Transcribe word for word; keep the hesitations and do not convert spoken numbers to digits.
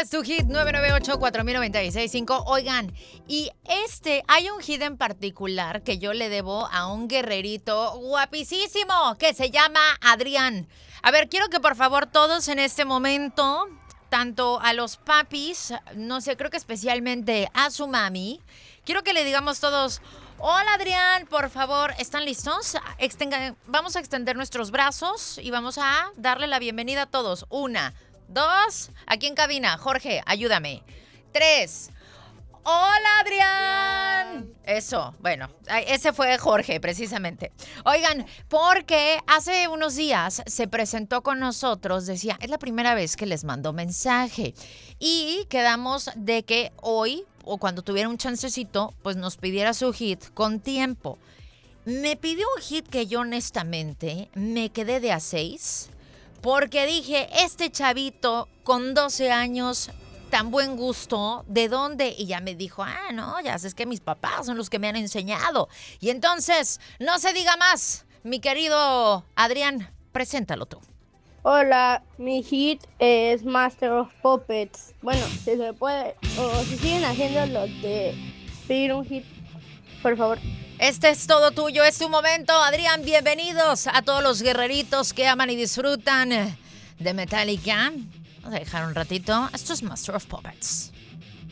es tu hit nueve nueve ocho, cuatro mil noventa y seis cinco. Oigan, y este, hay un hit en particular que yo le debo a un guerrerito guapísimo que se llama Adrián. A ver, quiero que por favor todos en este momento, tanto a los papis, no sé, creo que especialmente a su mami, quiero que le digamos todos: hola Adrián, por favor, ¿están listos? Extenga, vamos a extender nuestros brazos y vamos a darle la bienvenida a todos. Una, dos, aquí en cabina, Jorge, ayúdame. Tres. ¡Hola, Adrián! Eso, bueno, ese fue Jorge, precisamente. Oigan, porque hace unos días se presentó con nosotros, decía, es la primera vez que les mando mensaje. Y quedamos de que hoy, o cuando tuviera un chancecito, pues nos pidiera su hit con tiempo. Me pidió un hit que yo honestamente me quedé de a seis, porque dije, este chavito con doce años, tan buen gusto, ¿de dónde? Y ya me dijo, ah, no, ya sé, es que mis papás son los que me han enseñado. Y entonces, no se diga más, mi querido Adrián, preséntalo tú. Hola, mi hit es Master of Puppets. Bueno, si se puede, o si siguen haciendo lo de pedir un hit, por favor. Este es todo tuyo, es tu momento, Adrián. Bienvenidos a todos los guerreritos que aman y disfrutan de Metallica. Vamos a dejar un ratito. Esto es Master of Puppets.